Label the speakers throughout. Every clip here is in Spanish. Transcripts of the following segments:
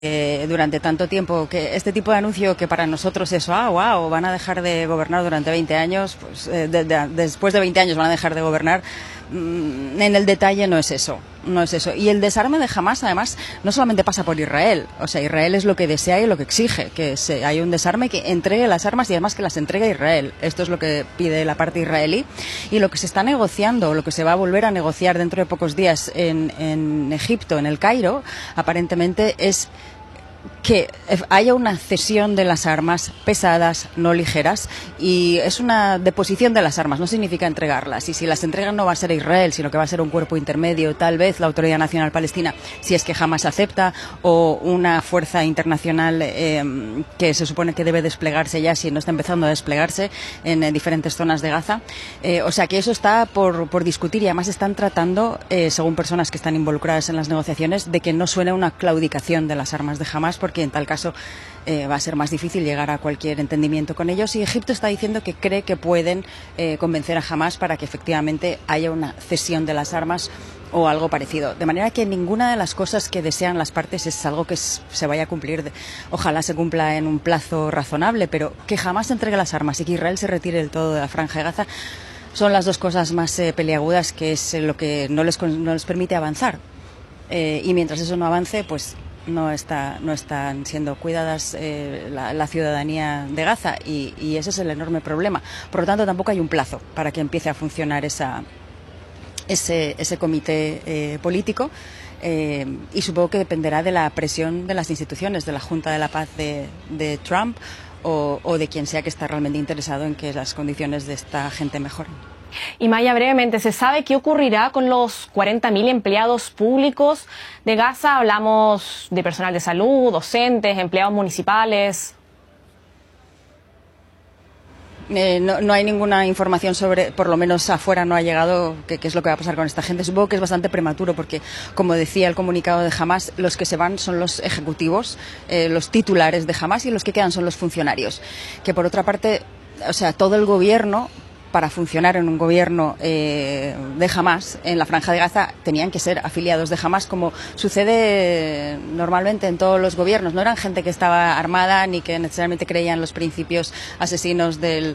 Speaker 1: durante tanto tiempo, que este tipo de anuncio que para nosotros es wow, van a dejar de gobernar durante 20 años, pues después de 20 años van a dejar de gobernar, en el detalle no es eso. No es eso. Y el desarme de Hamás, además, no solamente pasa por Israel. O sea, Israel es lo que desea y lo que exige, que haya un desarme que entregue las armas y además que las entregue Israel. Esto es lo que pide la parte israelí. Y lo que se está negociando, lo que se va a volver a negociar dentro de pocos días en Egipto, en el Cairo, aparentemente es que haya una cesión de las armas pesadas, no ligeras, y es una deposición de las armas, no significa entregarlas. Y si las entregan no va a ser Israel, sino que va a ser un cuerpo intermedio, tal vez la Autoridad Nacional Palestina, si es que jamás acepta, o una fuerza internacional que se supone que debe desplegarse ya, si no está empezando a desplegarse en diferentes zonas de Gaza. O sea que eso está por discutir, y además están tratando, según personas que están involucradas en las negociaciones, de que no suene una claudicación de las armas de Hamás, porque en tal caso va a ser más difícil llegar a cualquier entendimiento con ellos. Y Egipto está diciendo que cree que pueden convencer a Hamás para que efectivamente haya una cesión de las armas o algo parecido. De manera que ninguna de las cosas que desean las partes es algo que se vaya a cumplir. Ojalá se cumpla en un plazo razonable, pero que jamás entregue las armas y que Israel se retire del todo de la Franja de Gaza son las dos cosas más peliagudas, que es lo que no les permite avanzar. Y mientras eso no avance, pues no están siendo cuidadas la ciudadanía de Gaza, y ese es el enorme problema. Por lo tanto, tampoco hay un plazo para que empiece a funcionar ese comité político, y supongo que dependerá de la presión de las instituciones, de la Junta de la Paz de Trump o de quien sea que está realmente interesado en que las condiciones de esta gente mejoren.
Speaker 2: Y Maya, brevemente, ¿se sabe qué ocurrirá con los 40.000 empleados públicos de Gaza? Hablamos de personal de salud, docentes, empleados municipales.
Speaker 1: No hay ninguna información sobre, por lo menos afuera no ha llegado, qué es lo que va a pasar con esta gente. Supongo que es bastante prematuro porque, como decía el comunicado de Hamás, los que se van son los ejecutivos, los titulares de Hamás, y los que quedan son los funcionarios. Que por otra parte, o sea, todo el gobierno, para funcionar en un gobierno de Hamás en la Franja de Gaza, tenían que ser afiliados de Hamás, como sucede normalmente en todos los gobiernos. No eran gente que estaba armada ni que necesariamente creían en los principios asesinos de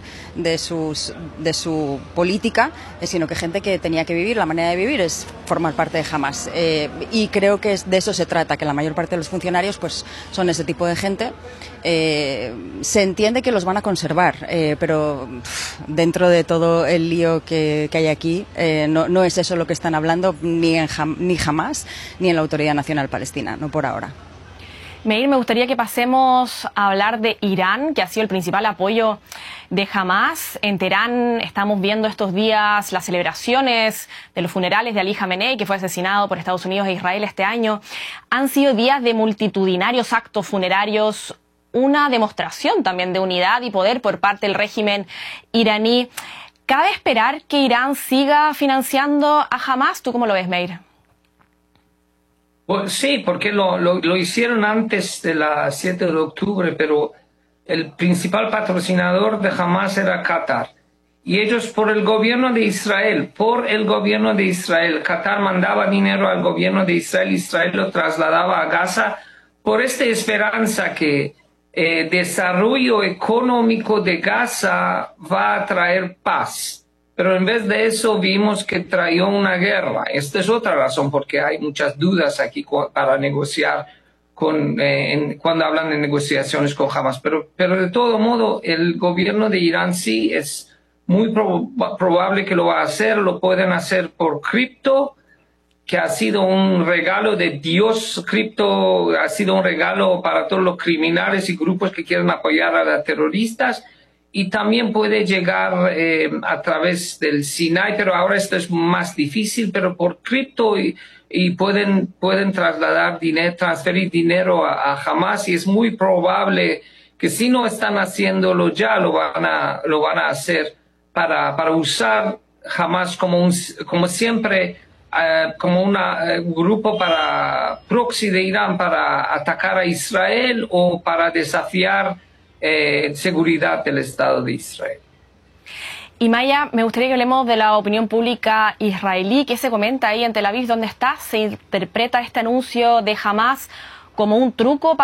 Speaker 1: su política, sino que gente que tenía que vivir, la manera de vivir es formar parte de Hamás. Y creo que de eso se trata, que la mayor parte de los funcionarios pues son ese tipo de gente. Se entiende que los van a conservar, pero dentro de todo el lío que hay aquí, no es eso lo que están hablando ni Hamás ni en la Autoridad Nacional Palestina, no por ahora.
Speaker 2: Meir, me gustaría que pasemos a hablar de Irán, que ha sido el principal apoyo de Hamás. En Teherán estamos viendo estos días las celebraciones de los funerales de Ali Jamenei, que fue asesinado por Estados Unidos e Israel este año. Han sido días de multitudinarios actos funerarios, una demostración también de unidad y poder por parte del régimen iraní. ¿Cabe esperar que Irán siga financiando a Hamás? ¿Tú cómo lo ves, Meir?
Speaker 3: Pues sí, porque lo hicieron antes de la 7 de octubre, pero el principal patrocinador de Hamás era Qatar. Y ellos, por el gobierno de Israel, Qatar mandaba dinero al gobierno de Israel, Israel lo trasladaba a Gaza, por esta esperanza que desarrollo económico de Gaza va a traer paz. Pero en vez de eso vimos que traía una guerra. Esta es otra razón porque hay muchas dudas aquí para negociar cuando hablan de negociaciones con Hamás. Pero de todo modo, el gobierno de Irán sí es muy probable que lo va a hacer. Lo pueden hacer por cripto, que ha sido un regalo de Dios. Cripto ha sido un regalo para todos los criminales y grupos que quieren apoyar a los terroristas. Y también puede llegar a través del Sinai, pero ahora esto es más difícil, pero por cripto y pueden trasladar dinero, transferir dinero a Hamás, y es muy probable que si no están haciéndolo ya, lo van a hacer para usar Hamás como siempre, como un grupo para proxy de Irán para atacar a Israel o para desafiar seguridad del Estado de Israel.
Speaker 2: Y Maya, me gustaría que hablemos de la opinión pública israelí. ¿Qué se comenta ahí en Tel Aviv, donde está? ¿Se interpreta este anuncio de Hamás como un truco